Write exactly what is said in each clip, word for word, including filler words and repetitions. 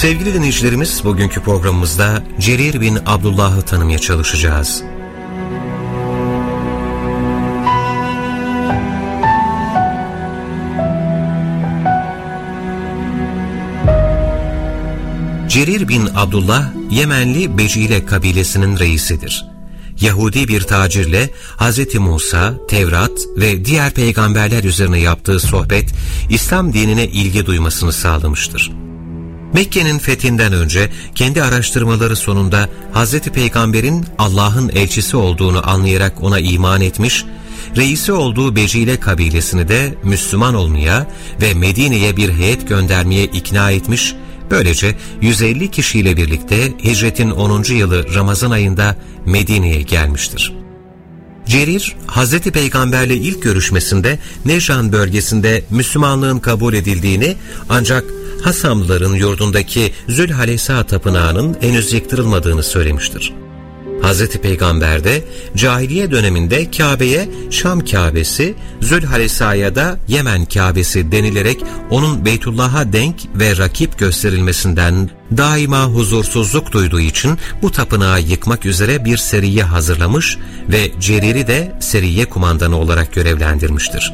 Sevgili dinleyicilerimiz, bugünkü programımızda Cerir bin Abdullah'ı tanımaya çalışacağız. Cerir bin Abdullah, Yemenli Becile kabilesinin reisidir. Yahudi bir tacirle Hz. Musa, Tevrat ve diğer peygamberler üzerine yaptığı sohbet, İslam dinine ilgi duymasını sağlamıştır. Mekke'nin fethinden önce kendi araştırmaları sonunda Hz. Peygamber'in Allah'ın elçisi olduğunu anlayarak ona iman etmiş, reisi olduğu Becile kabilesini de Müslüman olmaya ve Medine'ye bir heyet göndermeye ikna etmiş, böylece yüz elli kişiyle birlikte hicretin onuncu yılı Ramazan ayında Medine'ye gelmiştir. Cerir, Hazreti Peygamber'le ilk görüşmesinde Nejran bölgesinde Müslümanlığın kabul edildiğini, ancak Hasamlıların yurdundaki Zülhaleysa tapınağının henüz yıktırılmadığını söylemiştir. Hazreti Peygamber de cahiliye döneminde Kabe'ye Şam Kabe'si, Zülhaleysa'ya da Yemen Kabe'si denilerek onun Beytullah'a denk ve rakip gösterilmesinden daima huzursuzluk duyduğu için bu tapınağı yıkmak üzere bir seriye hazırlamış ve Cerir'i de seriye kumandanı olarak görevlendirmiştir.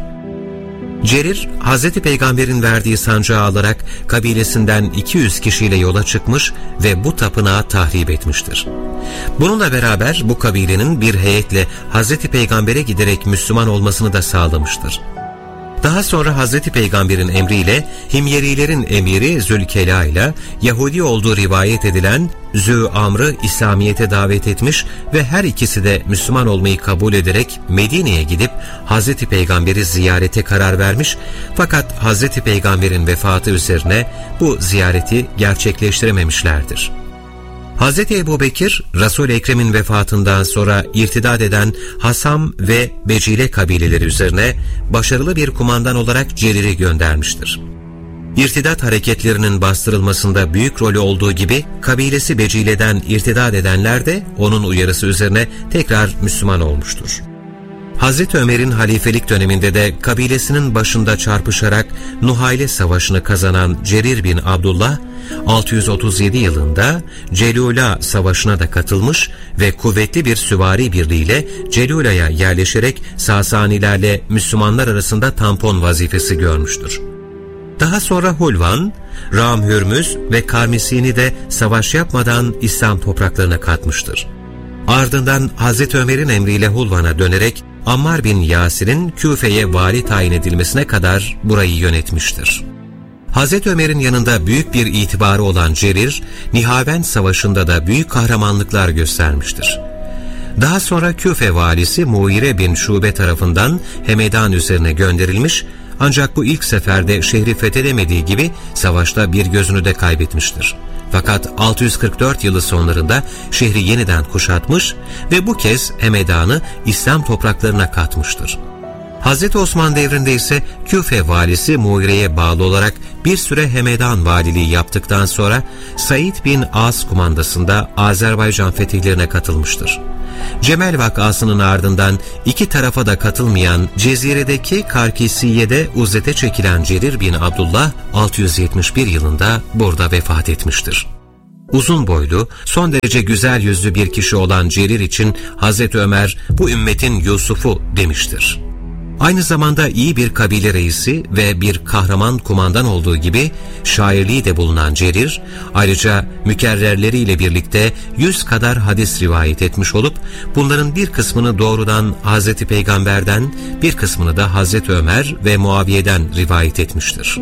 Cerir, Hazreti Peygamber'in verdiği sancağı alarak kabilesinden iki yüz kişiyle yola çıkmış ve bu tapınağı tahrip etmiştir. Bununla beraber bu kabilenin bir heyetle Hazreti Peygamber'e giderek Müslüman olmasını da sağlamıştır. Daha sonra Hazreti Peygamber'in emriyle Himyerilerin emiri Zülkela ile Yahudi olduğu rivayet edilen Zü Amr'ı İslamiyet'e davet etmiş ve her ikisi de Müslüman olmayı kabul ederek Medine'ye gidip Hazreti Peygamber'i ziyarete karar vermiş, fakat Hazreti Peygamber'in vefatı üzerine bu ziyareti gerçekleştirememişlerdir. Hazreti Ebubekir, Resul-i Ekrem'in vefatından sonra irtidat eden Hasam ve Becile kabileleri üzerine başarılı bir kumandan olarak Cerir'i göndermiştir. İrtidat hareketlerinin bastırılmasında büyük rolü olduğu gibi kabilesi Becile'den irtidat edenler de onun uyarısı üzerine tekrar Müslüman olmuştur. Hazreti Ömer'in halifelik döneminde de kabilesinin başında çarpışarak Nuhayle Savaşı'nı kazanan Cerir bin Abdullah, altı yüz otuz yedi yılında Celula Savaşı'na da katılmış ve kuvvetli bir süvari birliğiyle Celula'ya yerleşerek Sasanilerle Müslümanlar arasında tampon vazifesi görmüştür. Daha sonra Hulvan, Ram Hürmüz ve Karmisi'ni de savaş yapmadan İslam topraklarına katmıştır. Ardından Hazreti Ömer'in emriyle Hulvan'a dönerek Ammar bin Yasir'in Küfe'ye vali tayin edilmesine kadar burayı yönetmiştir. Hazreti Ömer'in yanında büyük bir itibarı olan Cerir, Nihavend Savaşı'nda da büyük kahramanlıklar göstermiştir. Daha sonra Küfe valisi Muire bin Şube tarafından Hemedan üzerine gönderilmiş, ancak bu ilk seferde şehri fethedemediği gibi savaşta bir gözünü de kaybetmiştir. Fakat altı yüz kırk dört yılı sonlarında şehri yeniden kuşatmış ve bu kez Hemedan'ı İslam topraklarına katmıştır. Hazreti Osman devrinde ise Küfe valisi Muire'ye bağlı olarak bir süre Hemedan valiliği yaptıktan sonra Said bin As kumandasında Azerbaycan fetihlerine katılmıştır. Cemel vakasının ardından iki tarafa da katılmayan Cezire'deki Karkisiye'de uzlete çekilen Cerir bin Abdullah altı yüz yetmiş bir yılında burada vefat etmiştir. Uzun boylu, son derece güzel yüzlü bir kişi olan Cerir için Hazreti Ömer bu ümmetin Yusuf'u demiştir. Aynı zamanda iyi bir kabile reisi ve bir kahraman kumandan olduğu gibi şairliği de bulunan Cerir, ayrıca mükerrerleriyle birlikte yüz kadar hadis rivayet etmiş olup bunların bir kısmını doğrudan Hazreti Peygamber'den, bir kısmını da Hazreti Ömer ve Muaviye'den rivayet etmiştir.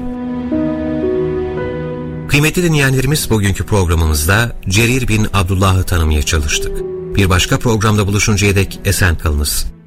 Kıymetli dinleyenlerimiz, bugünkü programımızda Cerir bin Abdullah'ı tanımaya çalıştık. Bir başka programda buluşuncaya dek esen kalınız.